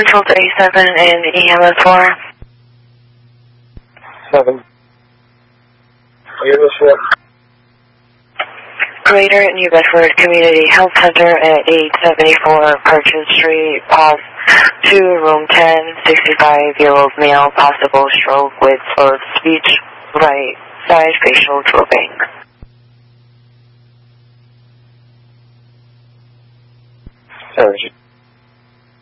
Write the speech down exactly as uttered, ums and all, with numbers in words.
Central to A seven and E M S four. seven. E M S four. Greater New Bedford Community Health Center at eight seventy-four Purchase Street, Pos two, room ten, sixty-five-year-old male, possible stroke with slurred speech, right side facial drooping. Sorry.